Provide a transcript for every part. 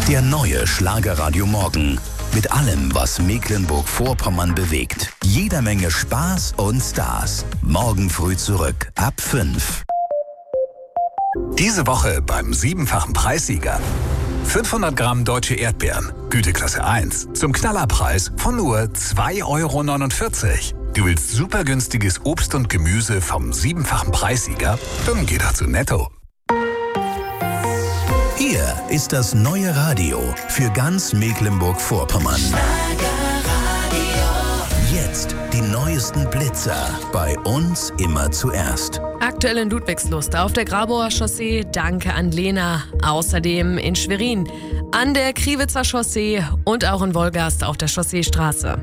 Der neue Schlagerradio Morgen. Mit allem, was Mecklenburg-Vorpommern bewegt. Jeder Menge Spaß und Stars. Morgen früh zurück, ab 5. Diese Woche beim 7-fachen Preissieger. 500 Gramm deutsche Erdbeeren, Güteklasse 1, zum Knallerpreis von nur 2,49 €. Du willst super günstiges Obst und Gemüse vom 7-fachen Preissieger? Dann geh doch zu Netto. Hier ist das neue Radio für ganz Mecklenburg-Vorpommern. Jetzt die neuesten Blitzer. Bei uns immer zuerst. Aktuell in Ludwigslust auf der Grabower Chaussee, danke an Lena. Außerdem in Schwerin, an der Kriwitzer Chaussee und auch in Wolgast auf der Chausseestraße.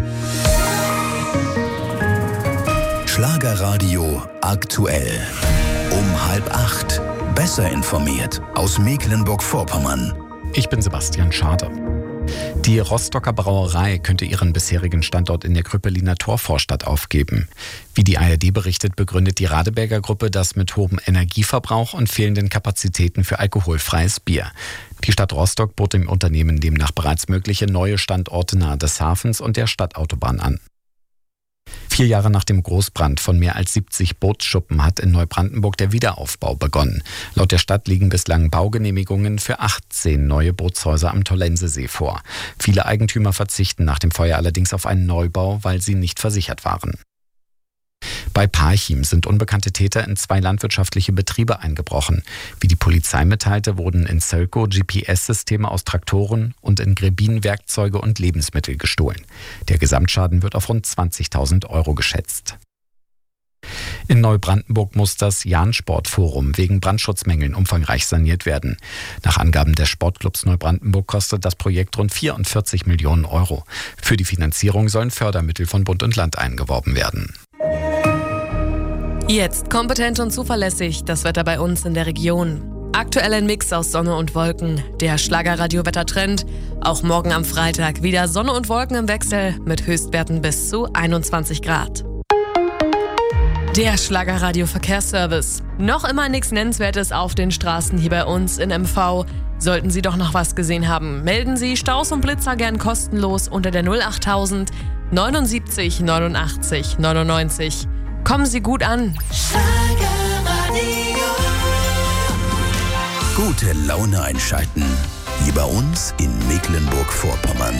Schlagerradio aktuell. Um 7:30. Besser informiert aus Mecklenburg-Vorpommern. Ich bin Sebastian Schade. Die Rostocker Brauerei könnte ihren bisherigen Standort in der Krüppeliner Torvorstadt aufgeben. Wie die ARD berichtet, begründet die Radeberger Gruppe das mit hohem Energieverbrauch und fehlenden Kapazitäten für alkoholfreies Bier. Die Stadt Rostock bot dem Unternehmen demnach bereits mögliche neue Standorte nahe des Hafens und der Stadtautobahn an. 4 Jahre nach dem Großbrand von mehr als 70 Bootsschuppen hat in Neubrandenburg der Wiederaufbau begonnen. Laut der Stadt liegen bislang Baugenehmigungen für 18 neue Bootshäuser am Tollensesee vor. Viele Eigentümer verzichten nach dem Feuer allerdings auf einen Neubau, weil sie nicht versichert waren. Bei Parchim sind unbekannte Täter in 2 landwirtschaftliche Betriebe eingebrochen. Wie die Polizei mitteilte, wurden in Sölkow GPS-Systeme aus Traktoren und in Grebin Werkzeuge und Lebensmittel gestohlen. Der Gesamtschaden wird auf rund 20.000 € geschätzt. In Neubrandenburg muss das Jahn-Sportforum wegen Brandschutzmängeln umfangreich saniert werden. Nach Angaben des Sportclubs Neubrandenburg kostet das Projekt rund 44 Millionen €. Für die Finanzierung sollen Fördermittel von Bund und Land eingeworben werden. Jetzt kompetent und zuverlässig das Wetter bei uns in der Region. Aktuell ein Mix aus Sonne und Wolken. Der Schlagerradio-Wettertrend. Auch morgen am Freitag wieder Sonne und Wolken im Wechsel mit Höchstwerten bis zu 21 Grad. Der Schlagerradio-Verkehrsservice. Noch immer nichts Nennenswertes auf den Straßen hier bei uns in MV. Sollten Sie doch noch was gesehen haben, melden Sie Staus und Blitzer gern kostenlos unter der 08000 79 89 99. Kommen Sie gut an. Gute Laune einschalten. Hier bei uns in Mecklenburg-Vorpommern.